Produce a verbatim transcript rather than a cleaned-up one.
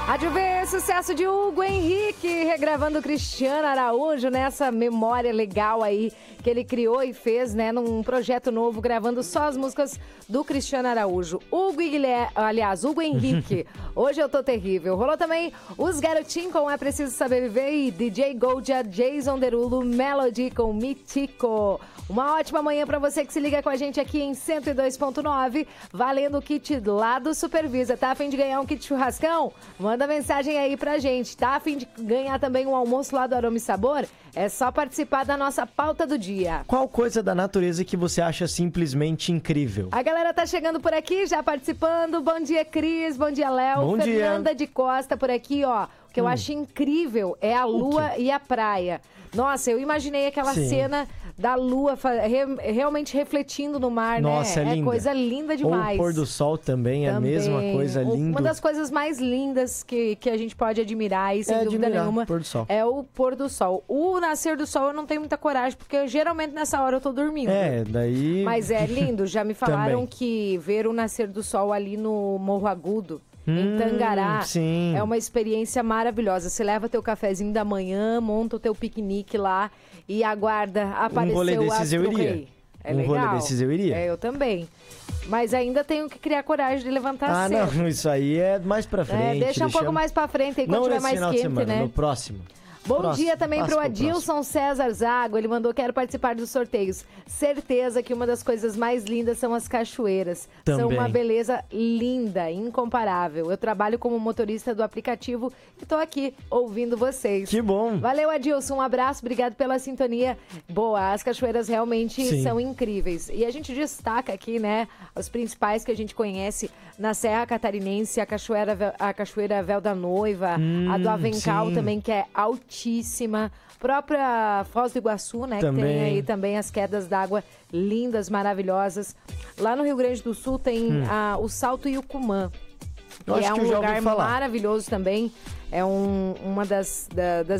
Rádio V, sucesso de Hugo Henrique, regravando Cristiano Araújo nessa memória legal aí que ele criou e fez, né, num projeto novo, gravando só as músicas do Cristiano Araújo. Hugo e Guilherme, aliás, Hugo Henrique, Hoje Eu Tô Terrível. Rolou também Os Garotinhos com É Preciso Saber Viver e D J Goldia, Jason Derulo, Melody com Mitico. Uma ótima manhã pra você que se liga com a gente aqui em cento e dois ponto nove, valendo o kit lá do Supervisa. Tá a fim de ganhar um kit churrascão? Manda mensagem aí pra gente. Tá a fim de ganhar também um almoço lá do Aroma e Sabor? É só participar da nossa pauta do dia. Qual coisa da natureza que você acha simplesmente incrível? A galera tá chegando por aqui, já participando. Bom dia, Cris. Bom dia, Léo. Bom Fernanda dia. de Costa por aqui, ó. O que eu hum. acho incrível é a lua e a praia. Nossa, eu imaginei aquela Sim. cena da lua re, realmente refletindo no mar, Nossa, né? É, é coisa linda demais. Ou o pôr do sol também, também. É a mesma coisa linda. Uma das coisas mais lindas que, que a gente pode admirar, aí, sem é dúvida nenhuma, o pôr do sol. É o pôr do sol. O nascer do sol eu não tenho muita coragem, porque eu, geralmente nessa hora eu tô dormindo. É, daí... Mas é lindo, já me falaram que ver o nascer do sol ali no Morro Agudo, em Tangará, hum, é uma experiência maravilhosa. Você leva teu cafezinho da manhã, monta o teu piquenique lá e aguarda aparecer um rolê o desses eu iria. rei. É um legal. rolê desses eu iria. É, eu também. Mas ainda tenho que criar coragem de levantar ah, cedo. Ah, não, isso aí é mais pra frente. É, deixa, deixa um pouco mais pra frente aí, quando tiver mais final quente, de semana, né? no próximo. Bom próximo. dia também Passa pro Adilson próximo. César Zago. Ele mandou: quero participar dos sorteios. Certeza que uma das coisas mais lindas são as cachoeiras. Também. São uma beleza linda, incomparável. Eu trabalho como motorista do aplicativo e tô aqui ouvindo vocês. Que bom. Valeu, Adilson. Um abraço, obrigado pela sintonia. Boa, as cachoeiras realmente Sim. são incríveis. E a gente destaca aqui, né, os principais que a gente conhece na Serra Catarinense, a cachoeira, a cachoeira Véu da Noiva, hum, a do Avencal sim. também, que é altíssima. Própria Foz do Iguaçu, né? Também. Que tem aí também as quedas d'água lindas, maravilhosas. Lá no Rio Grande do Sul tem hum. a, o Salto Iucumã, que eu acho é um que eu já ouvi lugar falar. maravilhoso também. É um, uma das, da, das